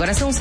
Agora são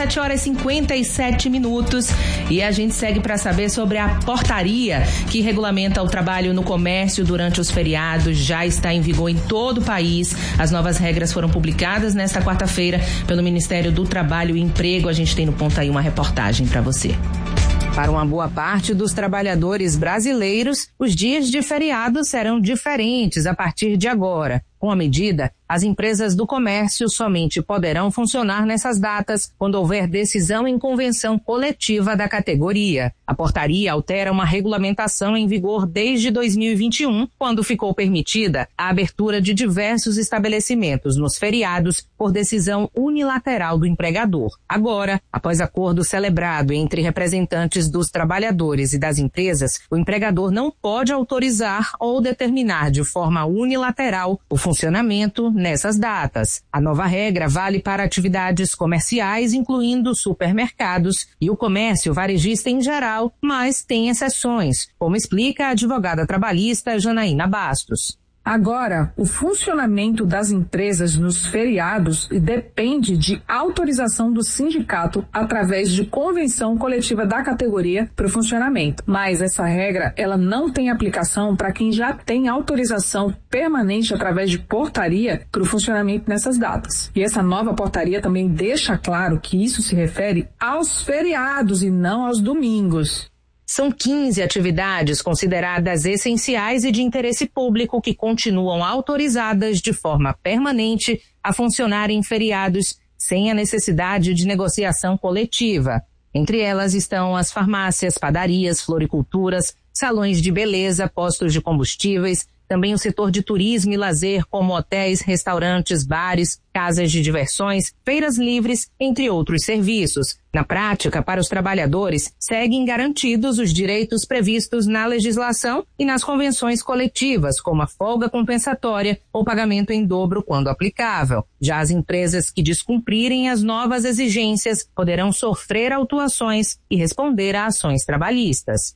7h57 e a gente segue para saber sobre a portaria que regulamenta o trabalho no comércio durante os feriados. Já está em vigor em todo o país. As novas regras foram publicadas nesta quarta-feira pelo Ministério do Trabalho e Emprego. A gente tem no ponto aí uma reportagem para você. Para uma boa parte dos trabalhadores brasileiros, os dias de feriado serão diferentes a partir de agora. Com a medida, as empresas do comércio somente poderão funcionar nessas datas quando houver decisão em convenção coletiva da categoria. A portaria altera uma regulamentação em vigor desde 2021, quando ficou permitida a abertura de diversos estabelecimentos nos feriados por decisão unilateral do empregador. Agora, após acordo celebrado entre representantes dos trabalhadores e das empresas, o empregador não pode autorizar ou determinar de forma unilateral o funcionamento nessas datas. A nova regra vale para atividades comerciais, incluindo supermercados e o comércio varejista em geral, mas tem exceções, como explica a advogada trabalhista Janaína Bastos. Agora, o funcionamento das empresas nos feriados depende de autorização do sindicato através de convenção coletiva da categoria para o funcionamento. Mas essa regra, ela não tem aplicação para quem já tem autorização permanente através de portaria para o funcionamento nessas datas. E essa nova portaria também deixa claro que isso se refere aos feriados e não aos domingos. São 15 atividades consideradas essenciais e de interesse público que continuam autorizadas de forma permanente a funcionar em feriados sem a necessidade de negociação coletiva. Entre elas estão as farmácias, padarias, floriculturas, salões de beleza, postos de combustíveis, também o setor de turismo e lazer, como hotéis, restaurantes, bares, casas de diversões, feiras livres, entre outros serviços. Na prática, para os trabalhadores, seguem garantidos os direitos previstos na legislação e nas convenções coletivas, como a folga compensatória ou pagamento em dobro quando aplicável. Já as empresas que descumprirem as novas exigências poderão sofrer autuações e responder a ações trabalhistas.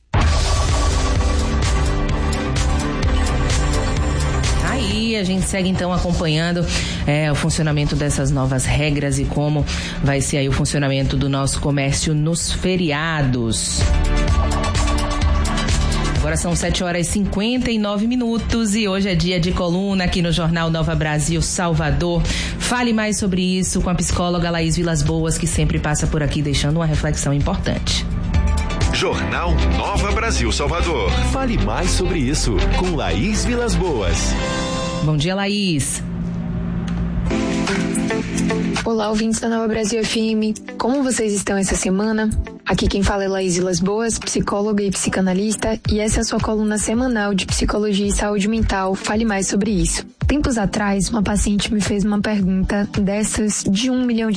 Aí a gente segue então acompanhando o funcionamento dessas novas regras e como vai ser aí o funcionamento do nosso comércio nos feriados. Agora são 7h59 e hoje é dia de coluna aqui no Jornal Nova Brasil Salvador. Fale mais sobre isso com a psicóloga Laís Vilas Boas, que sempre passa por aqui deixando uma reflexão importante. Jornal Nova Brasil Salvador. Fale mais sobre isso com Laís Vilas Boas. Bom dia, Laís. Olá, ouvintes da Nova Brasil FM. Como vocês estão essa semana? Aqui quem fala é Laís Vilas Boas, psicóloga e psicanalista, e essa é a sua coluna semanal de psicologia e saúde mental. Fale mais sobre isso. Tempos atrás, uma paciente me fez uma pergunta dessas de $1 milhão.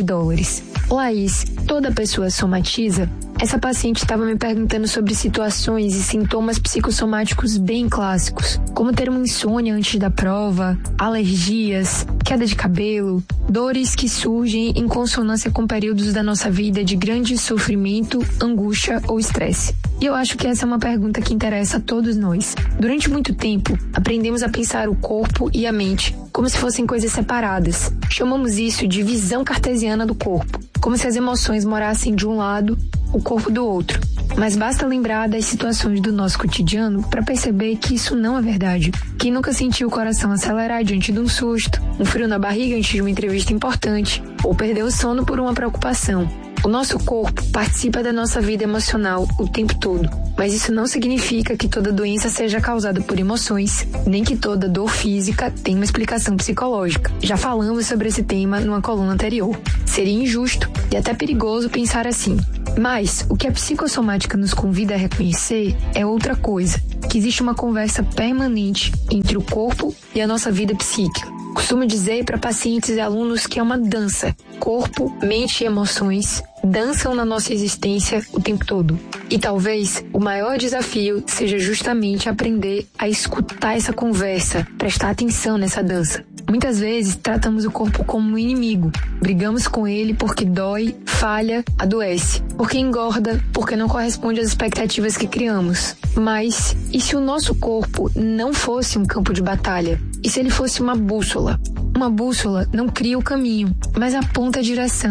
Laís, toda pessoa somatiza? Essa paciente estava me perguntando sobre situações e sintomas psicossomáticos bem clássicos, como ter uma insônia antes da prova, alergias, queda de cabelo, dores que surgem em consonância com períodos da nossa vida de grande sofrimento, angústia ou estresse. E eu acho que essa é uma pergunta que interessa a todos nós. Durante muito tempo, aprendemos a pensar o corpo e a mente como se fossem coisas separadas. Chamamos isso de visão cartesiana do corpo, como se as emoções morassem de um lado, o corpo do outro. Mas basta lembrar das situações do nosso cotidiano para perceber que isso não é verdade. Quem nunca sentiu o coração acelerar diante de um susto, um frio na barriga antes de uma entrevista importante, ou perdeu o sono por uma preocupação? O nosso corpo participa da nossa vida emocional o tempo todo, mas isso não significa que toda doença seja causada por emoções, nem que toda dor física tenha uma explicação psicológica. Já falamos sobre esse tema numa coluna anterior. Seria injusto e até perigoso pensar assim. Mas o que a psicossomática nos convida a reconhecer é outra coisa, que existe uma conversa permanente entre o corpo e a nossa vida psíquica. Costumo dizer para pacientes e alunos que é uma dança. Corpo, mente e emoções dançam na nossa existência o tempo todo. E talvez o maior desafio seja justamente aprender a escutar essa conversa, prestar atenção nessa dança. Muitas vezes tratamos o corpo como um inimigo. Brigamos com ele porque dói, falha, adoece. Porque engorda, porque não corresponde às expectativas que criamos. Mas e se o nosso corpo não fosse um campo de batalha? E se ele fosse uma bússola? Uma bússola não cria o caminho, mas aponta a direção.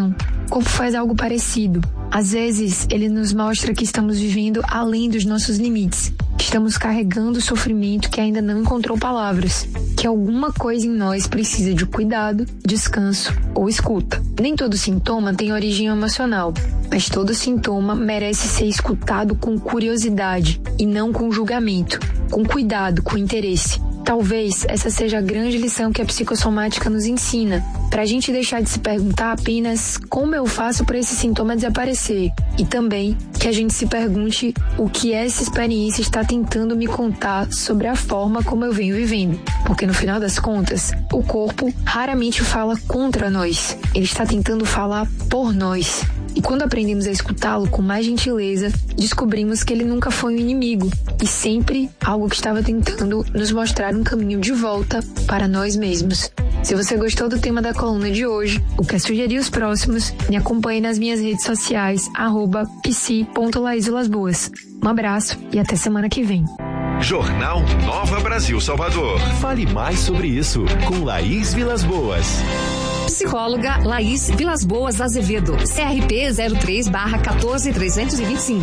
o corpo faz algo parecido. Às vezes, ele nos mostra que estamos vivendo além dos nossos limites, que estamos carregando sofrimento que ainda não encontrou palavras, que alguma coisa em nós precisa de cuidado, descanso ou escuta. Nem todo sintoma tem origem emocional, mas todo sintoma merece ser escutado com curiosidade e não com julgamento, com cuidado, com interesse. Talvez essa seja a grande lição que a psicossomática nos ensina, para a gente deixar de se perguntar apenas como eu faço para esse sintoma desaparecer, e também que a gente se pergunte o que essa experiência está tentando me contar sobre a forma como eu venho vivendo. Porque no final das contas, o corpo raramente fala contra nós, ele está tentando falar por nós. E quando aprendemos a escutá-lo com mais gentileza, descobrimos que ele nunca foi um inimigo, e sempre algo que estava tentando nos mostrar um caminho de volta para nós mesmos. Se você gostou do tema da coluna de hoje, ou quer sugerir os próximos, me acompanhe nas minhas redes sociais, @psi.laisvilasboas. Um abraço e até semana que vem. Jornal Nova Brasil Salvador. Fale mais sobre isso com Laís Vilas Boas. Psicóloga Laís Vilas Boas Azevedo, CRP 03/14325.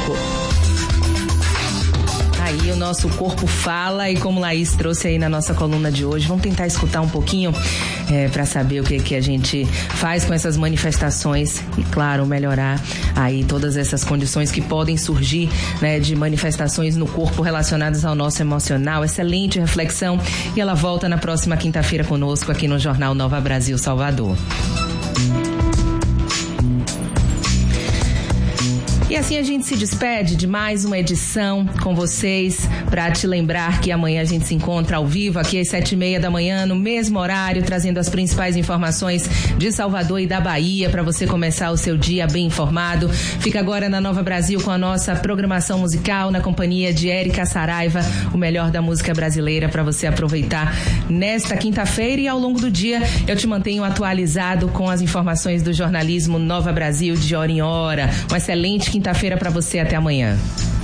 Aí o nosso corpo fala, e como Laís trouxe aí na nossa coluna de hoje, vamos tentar escutar um pouquinho para saber o que a gente faz com essas manifestações e, claro, melhorar aí todas essas condições que podem surgir, né, de manifestações no corpo relacionadas ao nosso emocional. Excelente reflexão, e ela volta na próxima quinta-feira conosco aqui no Jornal Nova Brasil Salvador. E assim a gente se despede de mais uma edição com vocês, para te lembrar que amanhã a gente se encontra ao vivo aqui às 7:30 da manhã, no mesmo horário, trazendo as principais informações de Salvador e da Bahia, para você começar o seu dia bem informado. Fica agora na Nova Brasil com a nossa programação musical, na companhia de Érica Saraiva, o melhor da música brasileira para você aproveitar nesta quinta-feira, e ao longo do dia eu te mantenho atualizado com as informações do jornalismo Nova Brasil de hora em hora. Uma excelente quinta-feira para você, até amanhã.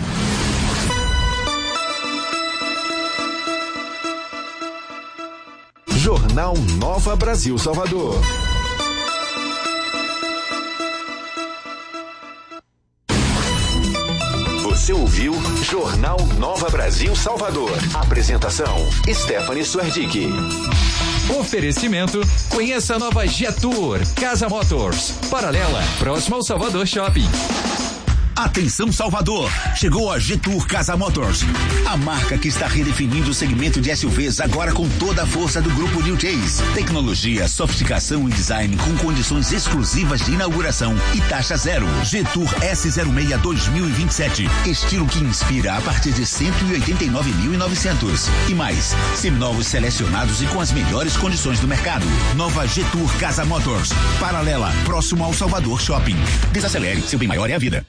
Jornal Nova Brasil Salvador. Você ouviu Jornal Nova Brasil Salvador. Apresentação: Stephanie Suerdick. Oferecimento: conheça a nova Jetour Casa Motors, paralela, próximo ao Salvador Shopping. Atenção Salvador, chegou a Jetour Casa Motors, a marca que está redefinindo o segmento de SUVs agora com toda a força do grupo New Chase. Tecnologia, sofisticação e design com condições exclusivas de inauguração e taxa zero. Jetour S06 2027, estilo que inspira a partir de 189.900. E mais, seminovos selecionados e com as melhores condições do mercado. Nova Jetour Casa Motors, paralela, próximo ao Salvador Shopping. Desacelere, seu bem maior é a vida.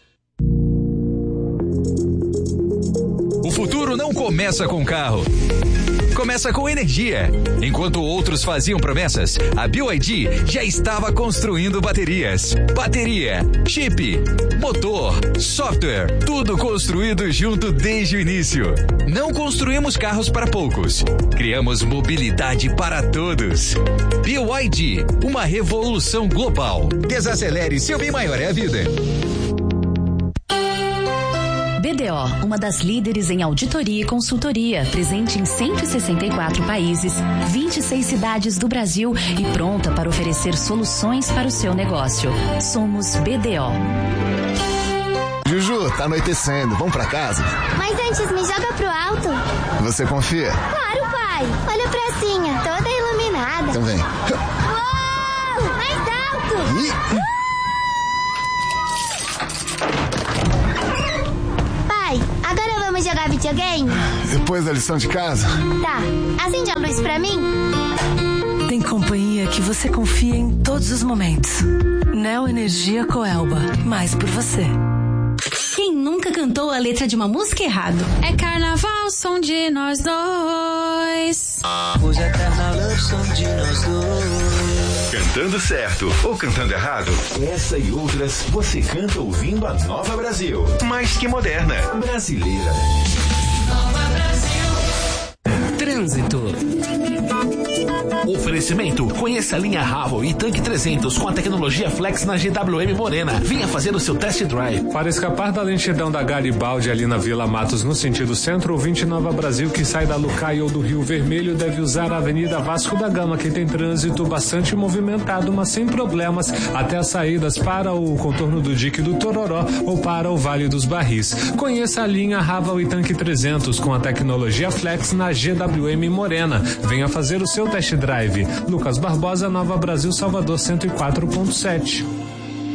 O futuro não começa com carro. Começa com energia. Enquanto outros faziam promessas, a BYD já estava construindo baterias. Bateria, chip, motor, software, tudo construído junto desde o início. Não construímos carros para poucos. Criamos mobilidade para todos. BYD, uma revolução global. Desacelere, seu bem maior é a vida. BDO, uma das líderes em auditoria e consultoria, presente em 164 países, 26 cidades do Brasil e pronta para oferecer soluções para o seu negócio. Somos BDO. Juju, tá anoitecendo, vamos pra casa? Mas antes, me joga pro alto. Você confia? Claro, pai. Olha a pracinha, toda iluminada. Então vem. Uou! Mais alto! Agora vamos jogar videogame? Depois da lição de casa? Tá. Acende a luz pra mim. Tem companhia que você confia em todos os momentos. Neo Energia Coelba. Mais por você. Quem nunca cantou a letra de uma música errado? É carnaval, som de nós dois. Hoje é carnaval, som de nós dois. Cantando certo ou cantando errado, essa e outras você canta ouvindo a Nova Brasil. Mais que moderna, brasileira. Nova Brasil. Trânsito. Oferecimento: conheça a linha Haval e Tanque 300 com a tecnologia Flex na GWM Morena. Venha fazer o seu test drive. Para escapar da lentidão da Garibaldi ali na Vila Matos no sentido centro, ouvinte Nova Brasil que sai da Lucai ou do Rio Vermelho deve usar a Avenida Vasco da Gama, que tem trânsito bastante movimentado, mas sem problemas, até as saídas para o contorno do Dique do Tororó ou para o Vale dos Barris. Conheça a linha Haval e Tanque 300 com a tecnologia Flex na GWM Morena. Venha fazer o seu test drive. Lucas Barbosa, Nova Brasil, Salvador 104.7.